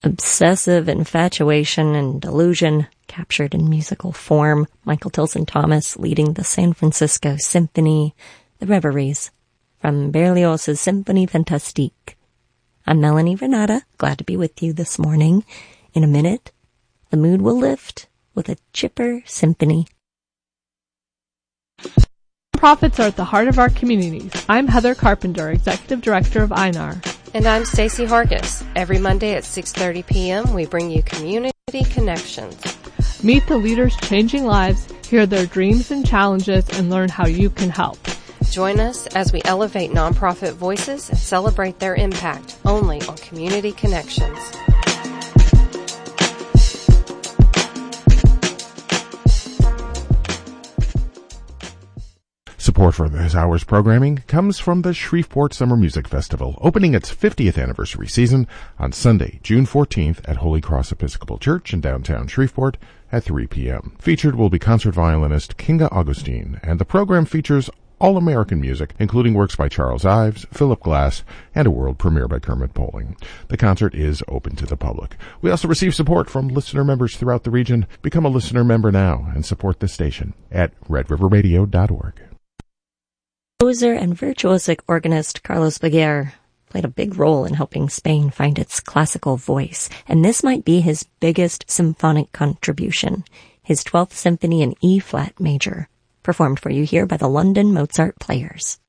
obsessive infatuation and delusion captured in musical form. Michael Tilson Thomas leading the San Francisco Symphony, the Reveries, from Berlioz's Symphonie Fantastique. I'm Melanie Renata, glad to be with you this morning. In a minute, the mood will lift with a chipper symphony. Nonprofits are at the heart of our communities. I'm Heather Carpenter, Executive Director of INAR. And I'm Stacy Hargis. Every Monday at 6:30 p.m., we bring you Community Connections. Meet the leaders changing lives, hear their dreams and challenges, and learn how you can help. Join us as we elevate nonprofit voices and celebrate their impact only on Community Connections. Support for this hour's programming comes from the Shreveport Summer Music Festival, opening its 50th anniversary season on Sunday, June 14th at Holy Cross Episcopal Church in downtown Shreveport at 3 p.m. Featured will be concert violinist Kinga Augustine, and the program features all-American music, including works by Charles Ives, Philip Glass, and a world premiere by Kermit Poling. The concert is open to the public. We also receive support from listener members throughout the region. Become a listener member now and support the station at redriverradio.org. Composer and virtuosic organist Carlos Baguer played a big role in helping Spain find its classical voice, and this might be his biggest symphonic contribution, his 12th Symphony in E-flat major, performed for you here by the London Mozart Players.